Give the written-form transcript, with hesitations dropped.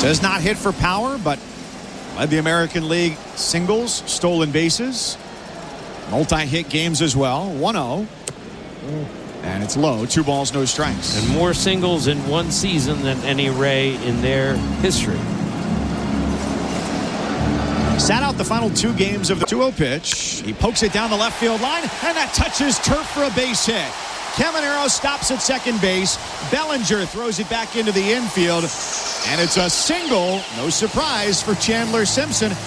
Does not hit for power, but led the American League singles, stolen bases, multi-hit games as well. 1-0. And it's low. 2 balls, no strikes. And more singles in one season than any Ray in their history. Sat out the final 2 games of the 2-0 pitch. He pokes it down the left field line, and that touches turf for a base hit. Caminero stops at second base. Bellinger throws it back into the infield. And it's a single, no surprise, for Chandler Simpson.